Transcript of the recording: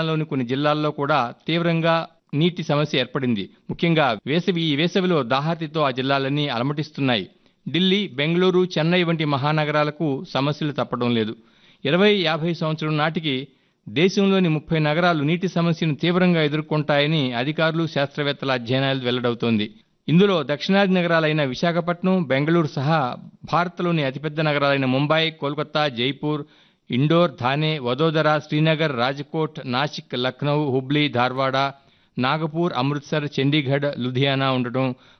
తెలంగాణలోని కొన్ని జిల్లాల్లో కూడా తీవ్రంగా నీటి సమస్య ఏర్పడింది. ముఖ్యంగా ఈ వేసవిలో దాహార్తితో ఆ జిల్లాలన్నీ అలమటిస్తున్నాయి. ఢిల్లీ, బెంగళూరు, చెన్నై వంటి మహానగరాలకు సమస్యలు తప్పడం లేదు. 2050 సంవత్సరం నాటికి దేశంలోని 30 నగరాలు నీటి సమస్యను తీవ్రంగా ఎదుర్కొంటాయని అధికారులు, శాస్త్రవేత్తల అధ్యయనాలు వెల్లడవుతోంది. ఇందులో దక్షిణాది నగరాలైన విశాఖపట్నం, బెంగళూరు సహా భారత్లోని అతిపెద్ద నగరాలైన ముంబై, కోల్కతా, జైపూర్, ఇండోర్, థానే, వదోదర, శ్రీనగర్, రాజ్కోట్, నాసిక్, లఖ్నౌ, హుబ్లీ, ధార్వాడ, నాగపూర్, అమృత్సర్, చండీగఢ్, లుధియానా ఉండటం